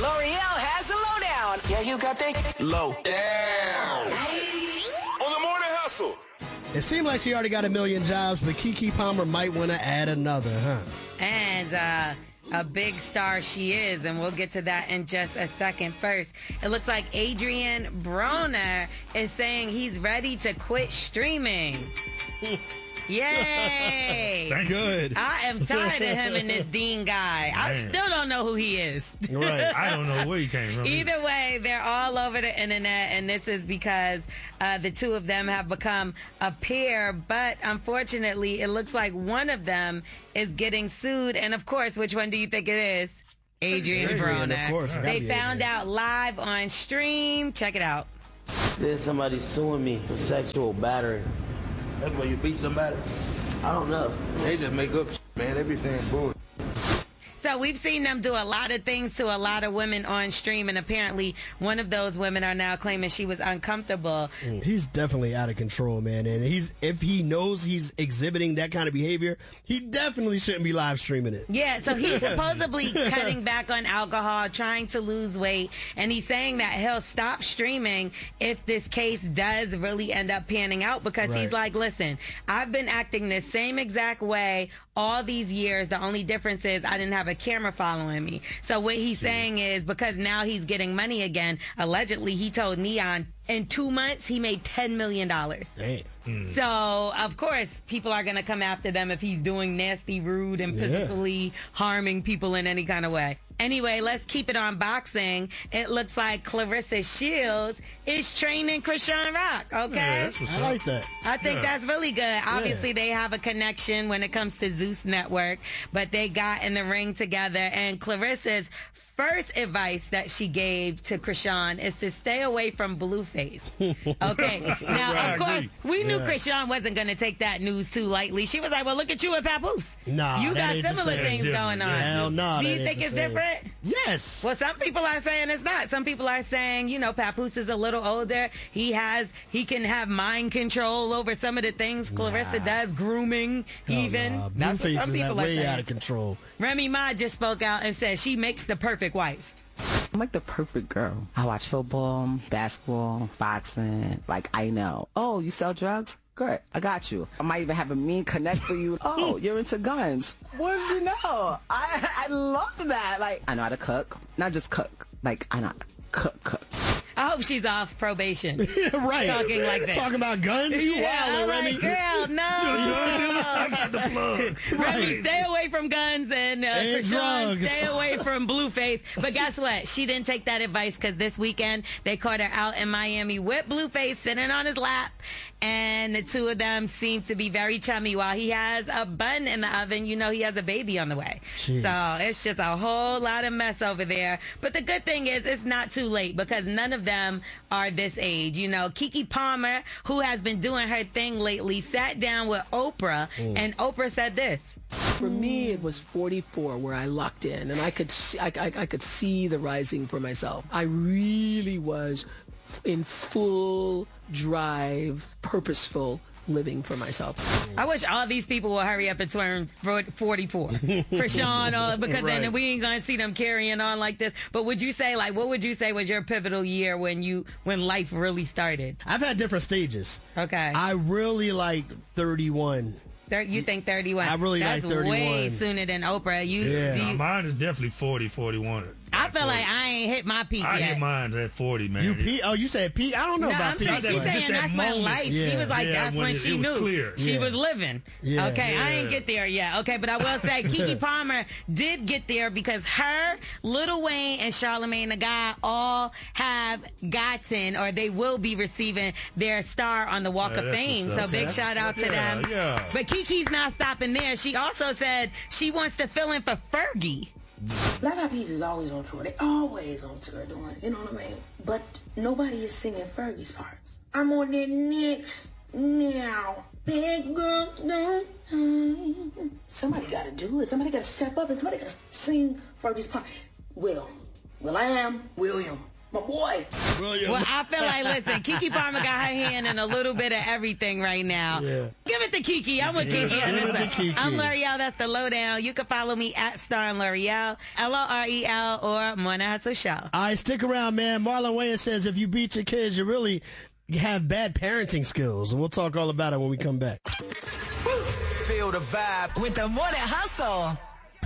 L'Oreal has the lowdown. Yeah, you got that low down. On the Morning Hustle. It seemed like she already got a million jobs, but Keke Palmer might want to add another, huh? And a big star she is, and we'll get to that in just a second. First, it looks like Adrian Broner is saying he's ready to quit streaming. Yay! Good. I am tired of him and this Dean guy. I still don't know who he is. Right. I don't know where he came from. Either way, they're all over the internet, and this is because the two of them have become a pair. But unfortunately, it looks like one of them is getting sued. And of course, which one do you think it is? Adrian Broner. Of course. They found out live on stream. Check it out. There's somebody suing me for sexual battery. That's why you beat somebody? I don't know. They just make up man. They be saying bull. So we've seen them do a lot of things to a lot of women on stream, and apparently one of those women are now claiming she was uncomfortable. He's definitely out of control, man. And if he knows he's exhibiting that kind of behavior, he definitely shouldn't be live streaming it. Yeah, so he's supposedly cutting back on alcohol, trying to lose weight, and he's saying that he'll stop streaming if this case does really end up panning out, because he's like, listen, I've been acting the same exact way all these years. The only difference is I didn't have a camera following me. So what he's saying is, because now he's getting money again, allegedly he told Neon in 2 months he made $10 million. Damn. So of course people are going to come after them if he's doing nasty, rude, and physically harming people in any kind of way. Anyway, let's keep it on boxing. It looks like Clarissa Shields is training Krishan Rock, okay? I like that. I think that's really good. Obviously, they have a connection when it comes to Zeus Network, but they got in the ring together, and Clarissa's first advice that she gave to Krishan is to stay away from Blueface. Okay. Now, of course, we knew Krishan wasn't going to take that news too lightly. She was like, well, look at you and Papoose. Nah, you got ain't the similar same. things going on. Hell no. Do you think it's different? Yes. Well, some people are saying it's not. Some people are saying, you know, Papoose is a little older. He can have mind control over some of the things Clarissa does, grooming even. That's what some people are saying. Way out of control. Remy Ma just spoke out and said she makes the perfect wife. I'm like the perfect girl. I watch football, basketball, boxing. Like, I know. Oh, you sell drugs? Great, I got you. I might even have a mean connect for you. Oh, you're into guns. What did you know? I love that. Like, I know how to cook. Not just cook. Like, I know how to cook. I hope she's off probation. Right. Talking like that. Talking about guns? You I'm Remy. like, girl, no. I got the plug. Remy, stay away from guns, and Krishan, drugs. stay away from Blueface. But guess what? She didn't take that advice, because this weekend they caught her out in Miami with Blueface sitting on his lap. And the two of them seem to be very chummy while he has a bun in the oven. You know, he has a baby on the way. Jeez. So it's just a whole lot of mess over there. But the good thing is it's not too late, because none of them are this age. You know, Keke Palmer, who has been doing her thing lately, sat down with Oprah, and Oprah said this. For me, it was 44 where I locked in, and I could see the rising for myself. I really was in full drive, purposeful living for myself. I wish all these people will hurry up and turn 44 for Sean, because then we ain't gonna see them carrying on like this. But would you say, like, what would you say was your pivotal year when life really started? I've had different stages. Okay. I really like 31. You think 31? I really That's like 31. way sooner than Oprah. Mine is definitely 40, 41. I feel like I ain't hit my peak I yet. hit mine at 40, man. You peak? Oh, you said peak? I don't know about peak. She's saying that's when life. She was like, that's when she knew clear. She was living. Yeah. Okay, I ain't get there yet. Okay, but I will say Keke Palmer did get there, because her, Lil Wayne, and Charlamagne the God all have gotten, or they will be receiving, their star on the Walk of Fame. So big shout out to them. Yeah. But Keke's not stopping there. She also said she wants to fill in for Fergie. Black Eyed Peas is always on tour. They always on tour doing, you know what I mean? But nobody is singing Fergie's parts. I'm on that next now. Big girl, don't. Somebody got to do it. Somebody got to step up, and somebody got to sing Fergie's part. Will I am William. My boy. Well, I feel like, listen, Keke Palmer got her hand in a little bit of everything right now. Yeah. Give it to Keke. I'm with Keke on this one. I'm L'Oreal. That's the lowdown. You can follow me at Star L'Oreal, L'Orel, or Morning Hustle Show. All right, stick around, man. Marlon Wayans says if you beat your kids, you really have bad parenting skills. And we'll talk all about it when we come back. Feel the vibe with the Morning Hustle.